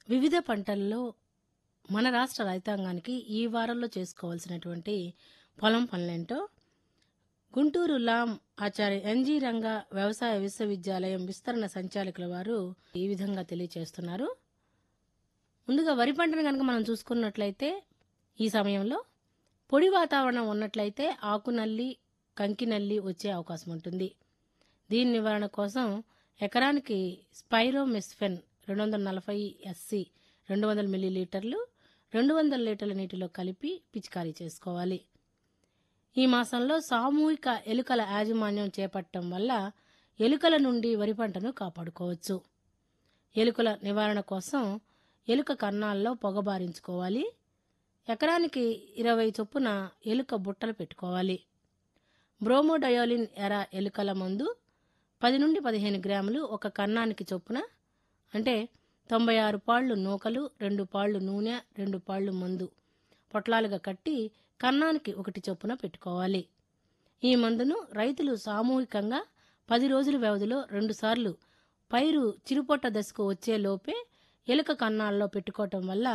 వివిధ పంటల్లో మన రాష్ట్ర రైతాంగానికి ఈ వారంలో చేసుకోవాల్సినటువంటి పొలం పనులేంటో గుంటూరు లాం ఆచార్య ఎన్జీ రంగా వ్యవసాయ విశ్వవిద్యాలయం విస్తరణ సంచాలకుల వారు ఈ విధంగా తెలియజేస్తున్నారు. ముందుగా వరి పంటను కనుక మనం చూసుకున్నట్లయితే ఈ సమయంలో పొడి వాతావరణం ఉన్నట్లయితే ఆకునల్లి కంకినల్లి వచ్చే అవకాశం ఉంటుంది. దీని నివారణ కోసం ఎకరానికి స్పైరోమెస్ఫెన్ 240 ఎస్సి 200 మిల్లీలీటర్లు 200 లీటర్ల నీటిలో కలిపి పిచికారీ చేసుకోవాలి. ఈ మాసంలో సామూహిక ఎలుకల యాజమాన్యం చేపట్టడం వల్ల ఎలుకల నుండి వరి పంటను కాపాడుకోవచ్చు. ఎలుకల నివారణ కోసం ఎలుక కన్నాల్లో పొగబారించుకోవాలి. ఎకరానికి 20 చొప్పున ఎలుక బుట్టలు పెట్టుకోవాలి. బ్రోమోడయోలిన్ ఎర ఎలుకల మందు 10 నుండి 15 గ్రాములు ఒక కన్నానికి చొప్పున, అంటే 96 పాళ్లు నూకలు, 2 పాళ్లు నూనె, 2 పాళ్లు మందు పొట్లాలుగా కట్టి కన్నానికి 1 చొప్పున పెట్టుకోవాలి. ఈ మందును రైతులు సామూహికంగా 10 రోజుల వ్యవధిలో 2 సార్లు పైరు చిరుపొట్ట దశకు వచ్చే లోపే ఎలుక కన్నాల్లో పెట్టుకోవటం వల్ల